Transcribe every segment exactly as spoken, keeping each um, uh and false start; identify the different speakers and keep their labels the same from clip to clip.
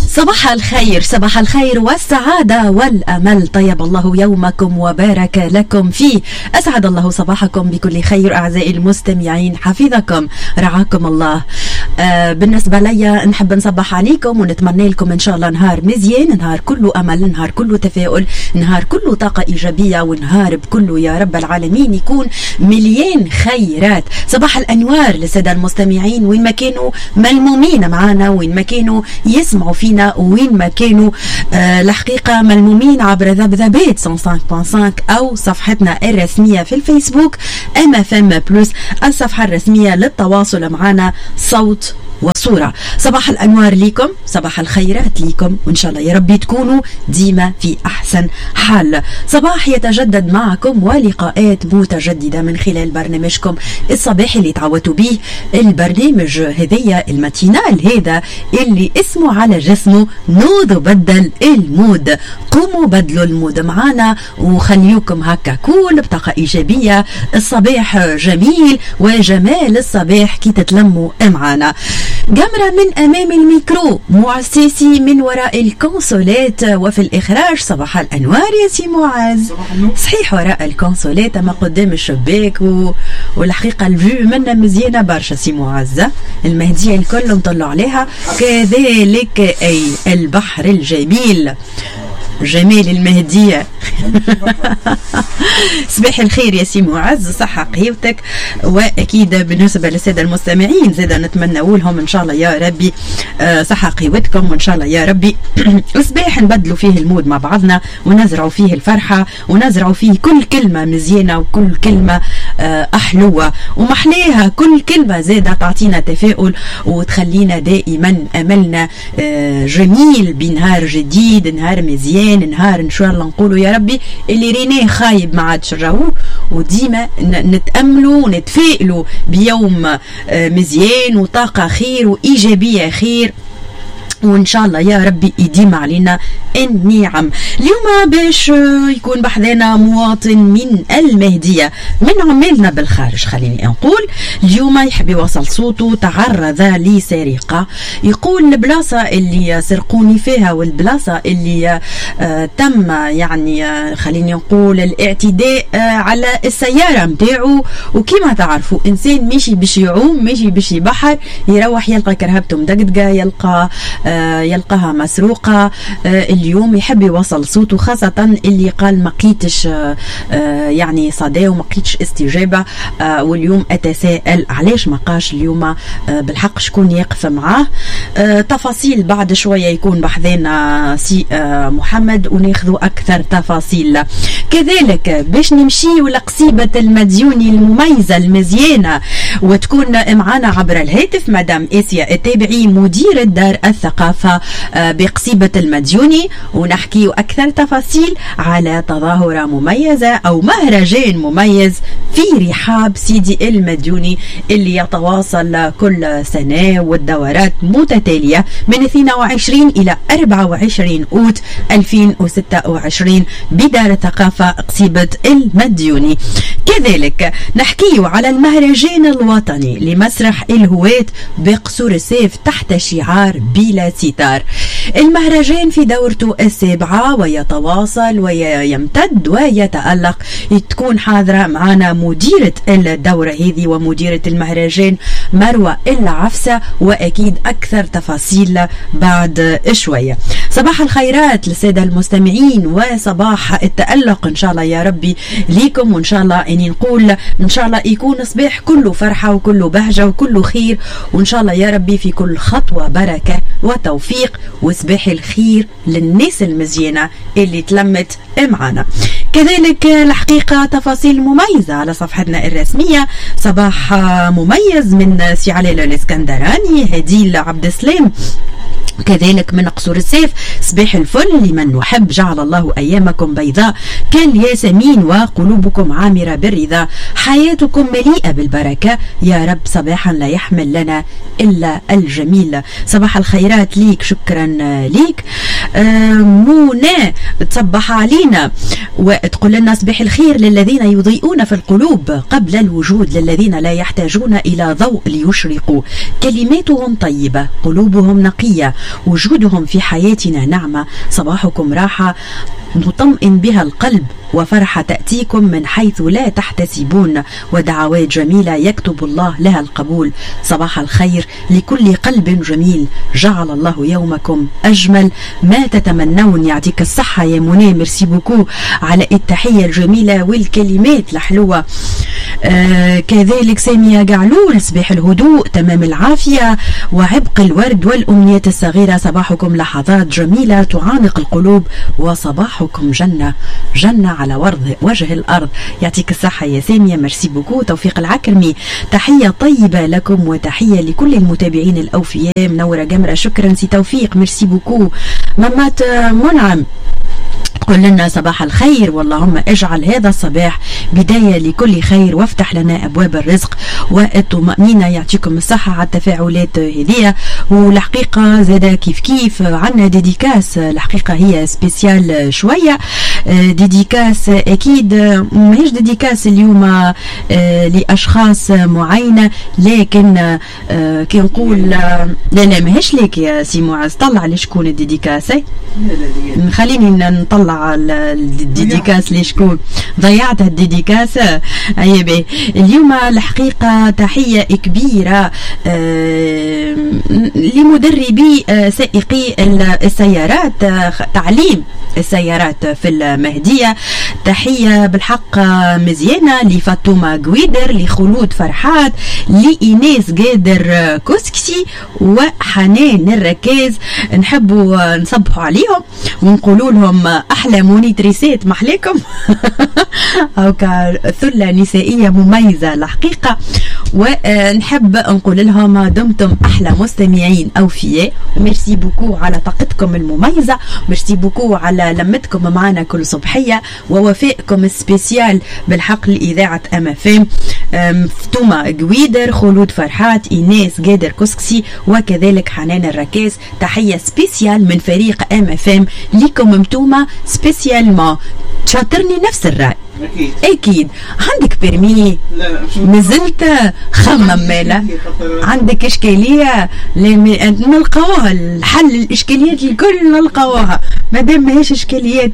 Speaker 1: صباح الخير، صباح الخير والسعادة والأمل. طيب الله يومكم وبارك لكم فيه. أسعد الله صباحكم بكل خير أعزائي المستمعين، حفظكم رعاكم الله. آه بالنسبة لي نحب نصبح عليكم ونتمنى لكم إن شاء الله نهار مزيان، نهار كله أمل، نهار كله تفاؤل، نهار كله طاقة إيجابية، ونهار بكله يا رب العالمين يكون مليان خيرات. صباح الأنوار للسادة المستمعين وين ما كانوا ملمومين معنا، وين ما كانوا يسمعوا فينا، وين ما كانوا آه الحقيقة ملمومين عبر ذبذبات مية وخمسة فاصلة خمسة أو صفحتنا الرسمية في الفيسبوك ام اف ام بلس، الصفحة الرسمية للتواصل معنا صوت وصورة. صباح الأنوار ليكم، صباح الخيرات ليكم، وإن شاء الله يا ربي تكونوا ديما في أحسن حال. صباح يتجدد معكم ولقاءات متجددة من خلال برنامجكم الصباحي اللي تعودتوا به، البرنامج هذية الماتينال هذا اللي اسمه على جسمه نوض وبدل المود. قوموا بدلوا المود معانا وخليوكم هكا كول بطاقة إيجابية. الصباح جميل وجمال الصباح كي تتلموا معانا. جمرة من أمام الميكرو، مؤسسي من وراء الكونسولات وفي الإخراج صباح الأنوار يا سي معاذ. صحيح وراء الكونسولات أما قدام الشباك و... والحقيقة الفيو منا مزيانة برشا سي معاذ. المهدية الكل نطلع عليها، كذلك أي البحر الجميل جمال المهدية. صباح الخير يا سي معز، صحة قهيوتك. واكيد بالنسبة للسادة المستمعين زيدا نتمنى لهم ان شاء الله يا ربي صحة قهوتكم، وان شاء الله يا ربي الصباح نبدلوا فيه المود مع بعضنا ونزرعوا فيه الفرحة ونزرعوا فيه كل كلمة مزيانة وكل كلمة أحلوة ومحليها، كل كلمة زيادة تعطينا تفاؤل وتخلينا دائما أملنا جميل بنهار جديد، نهار مزيان، نهار إن شاء الله نقولوا يا ربي اللي ريناه خايب ما عادش راهو، وديما نتأملوا ونتفائلوا بيوم مزيان وطاقة خير وإيجابية خير، وإن شاء الله يا ربي يديم علينا النعم. اليوم باش يكون بحذانا مواطن من المهدية من عمالنا بالخارج، خليني نقول اليوم يحب يوصل صوته. تعرض لسرقة، يقول البلاصة اللي سرقوني فيها والبلاصة اللي آه تم يعني آه خليني نقول الاعتداء آه على السيارة متاعه، وكما تعرفوا إنسان ماشي باش يعوم ماشي باش يبحر يروح يلقى كرهبته مدقدقة، يلقى آه يلقاها مسروقة. آه اليوم يحب يوصل صوته، خاصة اللي قال ما قيتش آه يعني صدى وما قيتش استجابة. آه واليوم أتساءل علاش ما قاش اليوم آه بالحق شكون يقف معاه. آه تفاصيل بعد شوية يكون بحذانا سي آه محمد وناخذوا أكثر تفاصيل. كذلك باش نمشيو لقصيبة المديوني المميزة المزيانة وتكون معنا عبر الهاتف مدام آسيا التابعي مدير دار الثقافة بقصيبة المديوني، ونحكي أكثر تفاصيل على تظاهرة مميزة أو مهرجان مميز في رحاب سيدي المديوني اللي يتواصل كل سنة والدورات متتالية من اثنين وعشرين إلى أربعة وعشرين أوت ألفين وستة وعشرين بدار الثقافة قصيبة المديوني. كذلك نحكي على المهرجان الوطني لمسرح الهواة بقصور السيف تحت شعار بلا ستار. المهرجان في دورته السابعة ويتواصل ويمتد ويتألق. تكون حاضرة معنا مديرة الدورة هذه ومديرة المهرجان مروة العفسة، وأكيد أكثر تفاصيل بعد شوية. صباح الخيرات للسادة المستمعين وصباح التألق إن شاء الله يا ربي ليكم، وإن شاء الله إني نقول إن شاء الله يكون صباح كله فرحة وكله بهجة وكله خير، وإن شاء الله يا ربي في كل خطوة بركة وتوفيق وصباح الخير للناس المزيانة اللي تلمت معنا. كذلك الحقيقة تفاصيل مميزة على صفحتنا الرسمية. صباح مميز من سي علي الاسكندراني، هديل عبد السلام كذلك من قصور السيف. صباح الفل لمن نحب، جعل الله أيامكم بيضاء كالياسمين وقلوبكم عامرة بالرضا، حياتكم مليئة بالبركة يا رب، صباحا لا يحمل لنا إلا الجميل. صباح الخيرات ليك، شكرا ليك. آه منى تصبح علينا وتقول لنا صباح الخير للذين يضيئون في القلوب قبل الوجود، للذين لا يحتاجون إلى ضوء ليشرقوا، كلماتهم طيبة قلوبهم نقية وجودهم في حياتنا نعمة. صباحكم راحة نطمئن بها القلب وفرحة تأتيكم من حيث لا تحتسبون، ودعوات جميلة يكتب الله لها القبول. صباح الخير لكل قلب جميل، جعل الله يومكم أجمل ما تتمنون. يعطيك الصحة يا منى، ميرسي بوكو على التحية الجميلة والكلمات الحلوة. آه كذلك سامية قعلول، صباح الهدوء تمام العافية وعبق الورد والأمنيات الصغيرة. صباحكم لحظات جميلة تعانق القلوب، وصباحكم جنة جنة على ورد وجه الأرض. يعطيك الصحة يا سامية، ميرسي بوكو. توفيق العكرمي، تحية طيبة لكم وتحية لكل المتابعين الأوفياء. منورة جمرة، شكرا سي توفيق، ميرسي بوكو. مامات منعم قل لنا صباح الخير، واللهم اجعل هذا الصباح بداية لكل خير وافتح لنا أبواب الرزق والطمأنينة. يعطيكم الصحة على التفاعلات هذه. والحقيقة زادا كيف كيف عنا ديديكاس، الحقيقة هي سبيسيال شوية. ديديكاس أكيد ماهيش ديديكاس اليوم لأشخاص معينة، لكن كي نقول لا لا ماهيش ليك يا سي معز. طلع لي شكون الديديكاس، خليني نطلع الديديكاس لشكون. ضيعت الديديكاس. أيبي اليوم الحقيقة تحية كبيرة آه لمدربي آه سائقي السيارات، آه تعليم السيارات في المهدية. تحية بالحق مزيانة لفاطمة قويدر، لخلود فرحات، لإيناس قادر كوسكسي، وحنان الركاز. نحبوا نصبحوا عليهم ونقولوا لهم أحلى مونيتريسات محليكم أو كثلة نسائية مميزة الحقيقة. ونحب نقول لهم دمتم أحلى مستمعين أوفياء. ميرسي بوكو على طاقتكم المميزة، ميرسي بوكو على لمتكم معنا كل صبحية ووفائكم سبيسيال بالحق لإذاعة أم اف ام. فتوما قويدر، خلود فرحات، إيناس قادر كوسكسي، وكذلك حنان الركاز. تحية سبيسيال من فريق أم اف ام لكم متوما سبيسيال. ما تشاطرني نفس الرأي أكيد. أكيد عندك بيرمي؟ لا نزلت خمم مالا عندك إشكالية نلقاوها، الحل الإشكاليات الكل نلقاوها، مادام ماهيش إشكاليات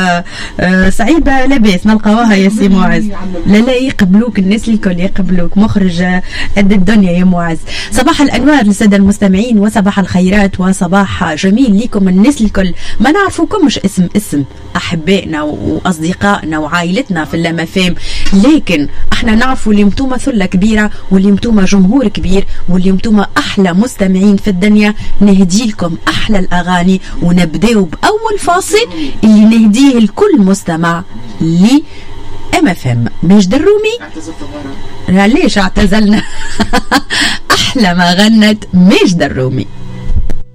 Speaker 1: صعيبة لاباس نلقاوها يا سي معز. لا لا يقبلوك الناس الكل، يقبلوك مخرج قد الدنيا يا معز. صباح الأنوار للسادة المستمعين، وصباح الخيرات وصباح جميل لكم الناس الكل. ما نعرفوكمش اسم اسم أحبائنا وأصدقائنا وعائلتنا في اللمفام، لكن احنا نعرفوا اللي انتوما ثلة كبيرة، واللي انتوما جمهور كبير، واللي انتوما احلى مستمعين في الدنيا. نهدي لكم احلى الاغاني، ونبداو باول فاصل اللي نهديه لكل مستمع لي ام اف ام. ماجد الرومي ليش اعتزلنا احلى ما غنت ماجد الرومي.